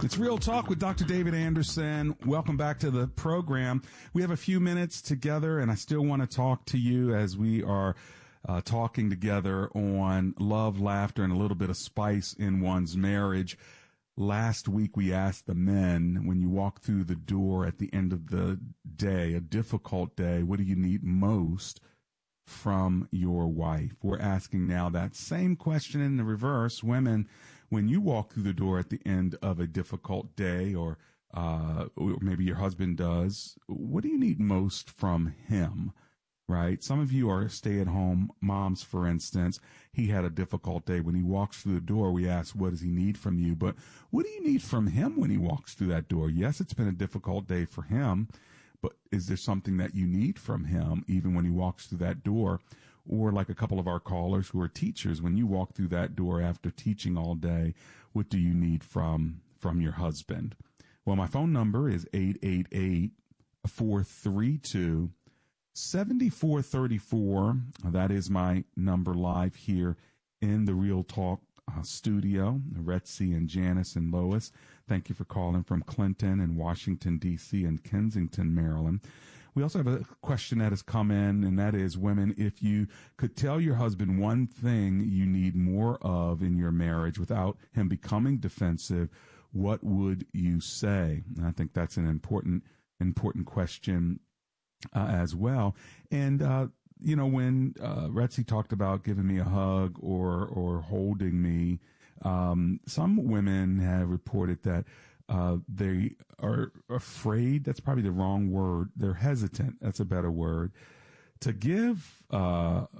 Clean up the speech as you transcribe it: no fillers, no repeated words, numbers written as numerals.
It's Real Talk with Dr. David Anderson. Welcome back to the program. We have a few minutes together, and I still want to talk to you as we are talking together on love, laughter, and a little bit of spice in one's marriage. Last week, we asked the men, when you walk through the door at the end of the day, a difficult day, what do you need most from your wife? We're asking now that same question in the reverse. Women, when you walk through the door at the end of a difficult day, or maybe your husband does, what do you need most from him? Right? Some of you are stay-at-home moms, for instance. He had a difficult day. When he walks through the door, we ask, what does he need from you? But what do you need from him when he walks through that door? Yes, it's been a difficult day for him, but is there something that you need from him even when he walks through that door? Or like a couple of our callers who are teachers, when you walk through that door after teaching all day, what do you need from your husband? Well, my phone number is 888-432-7434. That is my number live here in the Real Talk studio. Retzi and Janice and Lois, thank you for calling from Clinton and Washington, D.C. and Kensington, Maryland. We also have a question that has come in, and that is, women, if you could tell your husband one thing you need more of in your marriage without him becoming defensive, what would you say? And I think that's an important question as well. And, when Retzi talked about giving me a hug or holding me, some women have reported that they are afraid. That's probably the wrong word. They're hesitant. That's a better word. To give